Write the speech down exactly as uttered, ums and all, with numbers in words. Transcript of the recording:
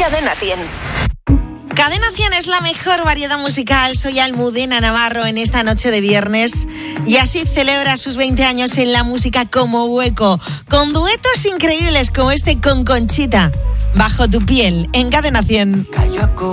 Cadena cien. Cadena cien es la mejor variedad musical. Soy Almudena Navarro en esta noche de viernes y así celebra sus veinte años en la música como Hueco, con duetos increíbles como este con Conchita, Bajo tu piel, en Cadena cien. Cayó